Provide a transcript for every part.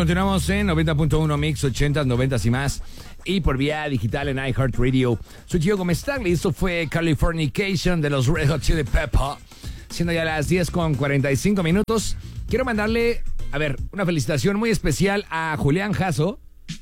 continuamos en 90.1 Mix, 80s, 90s y más. Y por vía digital en iHeartRadio. Soy Gio Gómez Tagle. Esto fue Californication de los Red Hot Chili Peppers. Siendo ya las 10:45 minutos. Quiero mandarle, una felicitación muy especial a Julián Jasso.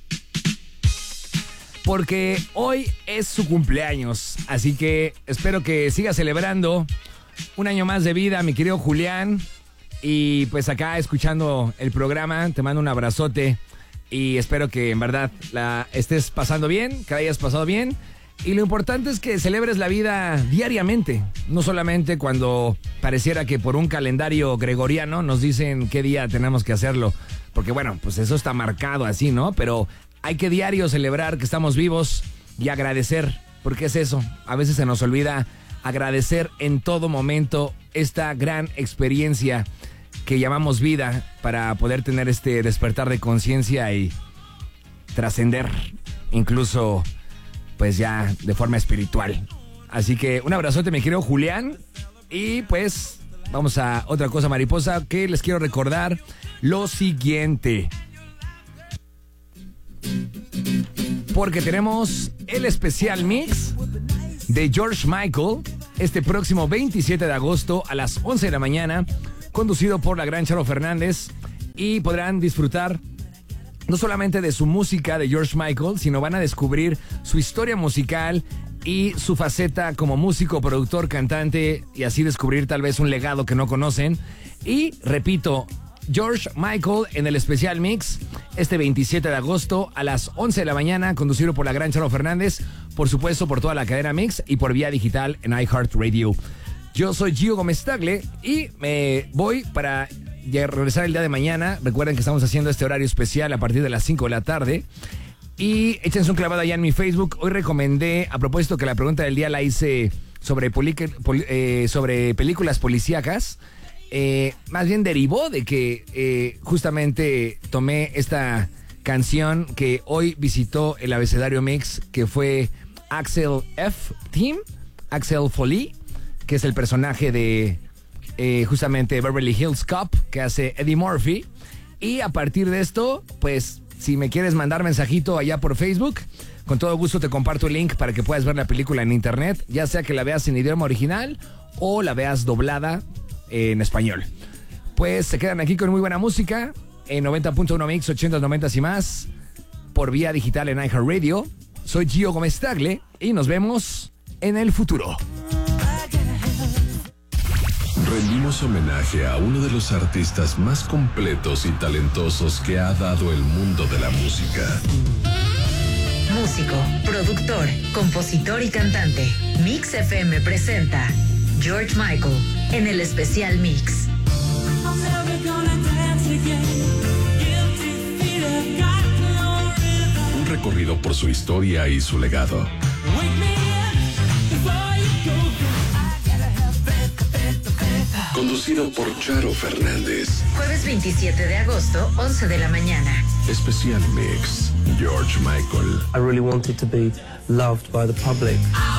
Porque hoy es su cumpleaños. Así que espero que siga celebrando un año más de vida, mi querido Julián. Y pues acá escuchando el programa, te mando un abrazote. Y espero que en verdad la estés pasando bien, que la hayas pasado bien. Y lo importante es que celebres la vida diariamente. No solamente cuando pareciera que por un calendario gregoriano nos dicen qué día tenemos que hacerlo. Porque bueno, pues eso está marcado así, ¿no? Pero hay que diario celebrar que estamos vivos y agradecer. Porque es eso, a veces se nos olvida agradecer en todo momento esta gran experiencia que llamamos vida para poder tener este despertar de conciencia y trascender incluso pues ya de forma espiritual. Así que un abrazote, mi querido Julián. Y pues vamos a otra cosa mariposa que les quiero recordar lo siguiente. Porque tenemos el especial mix de George Michael este próximo 27 de agosto a las 11 de la mañana, conducido por la gran Charo Fernández, y podrán disfrutar no solamente de su música de George Michael, sino van a descubrir su historia musical y su faceta como músico, productor, cantante, y así descubrir tal vez un legado que no conocen. Y repito, George Michael en el especial mix este 27 de agosto a las 11 de la mañana, conducido por la gran Charo Fernández, por supuesto por toda la cadena Mix y por vía digital en iHeartRadio. Yo soy Gio Gómez Tagle y me voy para regresar el día de mañana. Recuerden que estamos haciendo este horario especial a partir de las 5 de la tarde. Y échense un clavado allá en mi Facebook. Hoy recomendé, a propósito que la pregunta del día la hice sobre películas policíacas, más bien derivó de que justamente tomé esta canción que hoy visitó el abecedario Mix, que fue Axel F. Team, Axel Foley, que es el personaje de justamente Beverly Hills Cop que hace Eddie Murphy. Y a partir de esto, pues si me quieres mandar mensajito allá por Facebook, con todo gusto te comparto el link para que puedas ver la película en internet, ya sea que la veas en idioma original o la veas doblada en español. Pues se quedan aquí con muy buena música en 90.1 Mix, 80s, 90s y más, por vía digital en iHeartRadio. Soy Gio Gómez Tagle y nos vemos en el futuro. Rendimos homenaje a uno de los artistas más completos y talentosos que ha dado el mundo de la música. Músico, productor, compositor y cantante. Mix FM presenta George Michael en el especial Mix. Un recorrido por su historia y su legado. Conducido por Charo Fernández. Jueves 27 de agosto, 11 de la mañana. Especial Mix, George Michael. I really wanted to be loved by the public.